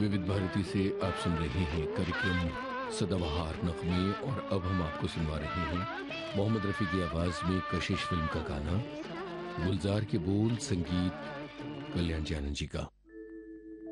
विविध भारती से आप सुन रहे हैं कार्यक्रम सदाबहार नगमे। और अब हम आपको सुनवा रहे हैं मोहम्मद रफ़ी की आवाज़ में कशिश फिल्म का गाना। गुलजार के बोल, संगीत कल्याण जानन जी का।